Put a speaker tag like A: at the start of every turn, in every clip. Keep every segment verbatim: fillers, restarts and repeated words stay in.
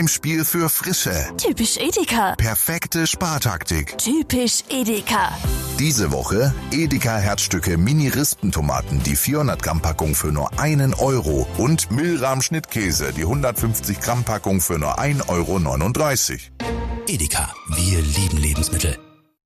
A: Heimspiel für Frische.
B: Typisch Edeka.
A: Perfekte Spartaktik.
B: Typisch Edeka.
A: Diese Woche Edeka Herzstücke Mini-Rispentomaten, die vierhundert Gramm Packung für nur einen Euro und Milram Schnittkäse, die hundertfünfzig Gramm Packung für nur ein Euro neununddreißig.
C: Edeka, wir lieben Lebensmittel.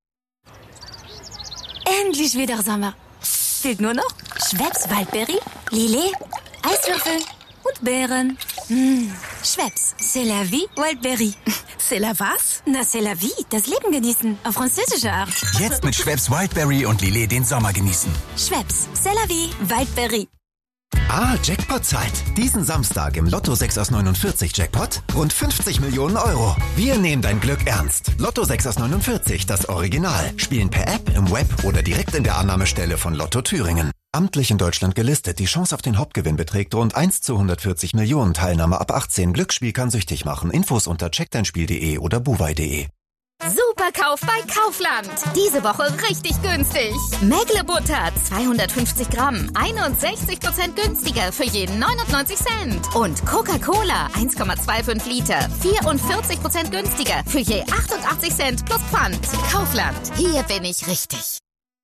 B: Endlich wieder Sommer. Fehlt nur noch Schweppes Waldberry, Lillet, Eiswürfel und Beeren. Mmh, Schweppes, c'est la vie Waldberry.
D: C'est la was?
B: Na, c'est la vie, das Leben genießen, auf französische Art.
C: Jetzt mit Schweppes Wildberry und Lillet den Sommer genießen.
B: Schweppes, c'est la vie Waldberry.
E: Ah, Jackpot-Zeit. Diesen Samstag im Lotto sechs aus neunundvierzig Jackpot rund fünfzig Millionen Euro. Wir nehmen dein Glück ernst. Lotto sechs aus neunundvierzig, das Original. Spielen per App, im Web oder direkt in der Annahmestelle von Lotto Thüringen. Amtlich in Deutschland gelistet. Die Chance auf den Hauptgewinn beträgt rund eins zu hundertvierzig Millionen. Teilnahme ab achtzehn. Glücksspiel kann süchtig machen. Infos unter checkdeinspiel punkt de oder buwei punkt de.
F: Superkauf bei Kaufland. Diese Woche richtig günstig. Mägle-Butter zweihundertfünfzig Gramm, einundsechzig Prozent günstiger für jeden neunundneunzig Cent. Und Coca-Cola eins Komma fünfundzwanzig Liter, vierundvierzig Prozent günstiger für je achtundachtzig Cent plus Pfand. Kaufland, hier bin ich richtig.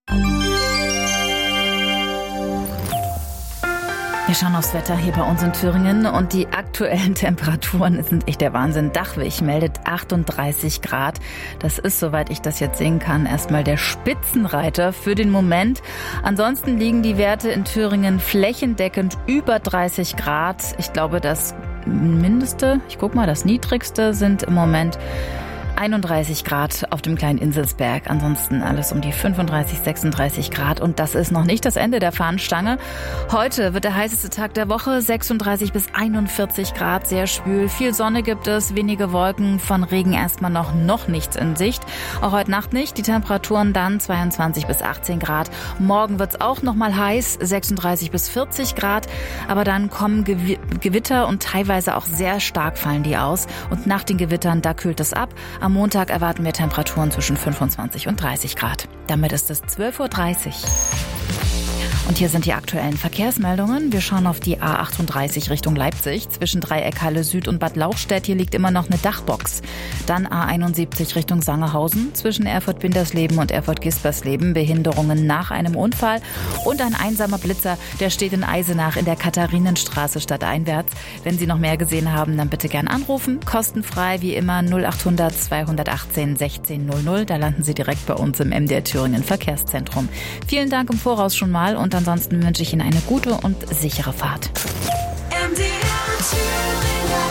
G: Wir schauen aufs Wetter hier bei uns in Thüringen und die aktuellen Temperaturen sind echt der Wahnsinn. Dachwig meldet achtunddreißig Grad. Das ist, soweit ich das jetzt sehen kann, erstmal der Spitzenreiter für den Moment. Ansonsten liegen die Werte in Thüringen flächendeckend über dreißig Grad. Ich glaube, das Mindeste, ich guck mal, das Niedrigste sind im Moment einunddreißig Grad auf dem kleinen Inselsberg. Ansonsten alles um die fünfunddreißig, sechsunddreißig Grad. Und das ist noch nicht das Ende der Fahnenstange. Heute wird der heißeste Tag der Woche. sechsunddreißig bis einundvierzig Grad, sehr schwül. Viel Sonne gibt es, wenige Wolken. Von Regen erstmal noch, noch nichts in Sicht. Auch heute Nacht nicht. Die Temperaturen dann zweiundzwanzig bis achtzehn Grad. Morgen wird es auch noch mal heiß, sechsunddreißig bis vierzig Grad. Aber dann kommen Gew- Gewitter und teilweise auch sehr stark fallen die aus. Und nach den Gewittern, da kühlt es ab. Am Montag erwarten wir Temperaturen zwischen fünfundzwanzig und dreißig Grad. Damit ist es zwölf Uhr dreißig. Und hier sind die aktuellen Verkehrsmeldungen. Wir schauen auf die A achtunddreißig Richtung Leipzig. Zwischen Dreieckhalle Süd und Bad Lauchstädt. Hier liegt immer noch eine Dachbox. Dann A einundsiebzig Richtung Sangerhausen. Zwischen Erfurt-Bindersleben und Erfurt-Gispersleben. Behinderungen nach einem Unfall. Und ein einsamer Blitzer, der steht in Eisenach in der Katharinenstraße stadteinwärts. Wenn Sie noch mehr gesehen haben, dann bitte gern anrufen. Kostenfrei wie immer null achthundert zweihundertachtzehn sechzehn null null. Da landen Sie direkt bei uns im M D R Thüringen Verkehrszentrum. Vielen Dank im Voraus schon mal und ansonsten wünsche ich Ihnen eine gute und sichere Fahrt.
H: M D R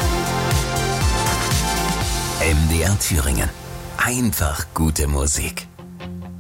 H: Thüringen.
C: M D R Thüringen. Einfach gute Musik.